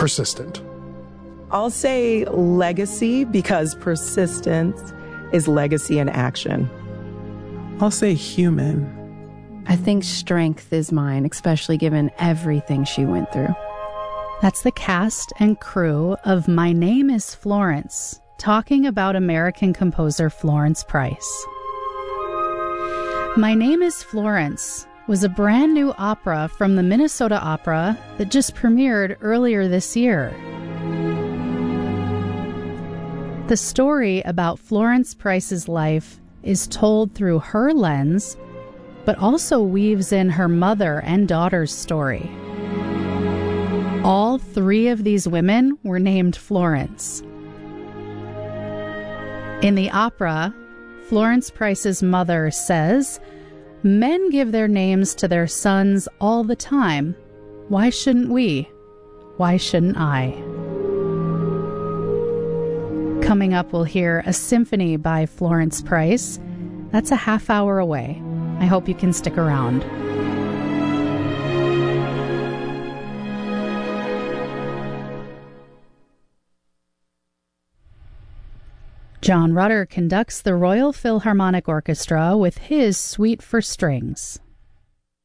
persistent? I'll say legacy because persistence is legacy in action. I'll say human. I think strength is mine, especially given everything she went through. That's the cast and crew of My Name is Florence, talking about American composer Florence Price. My Name is Florence was a brand new opera from the Minnesota Opera that just premiered earlier this year. The story about Florence Price's life is told through her lens, but also weaves in her mother and daughter's story. All three of these women were named Florence. In the opera, Florence Price's mother says, "Men give their names to their sons all the time. Why shouldn't we? Why shouldn't I?" Coming up, we'll hear a symphony by Florence Price. That's a half hour away. I hope you can stick around. John Rutter conducts the Royal Philharmonic Orchestra with his Suite for Strings.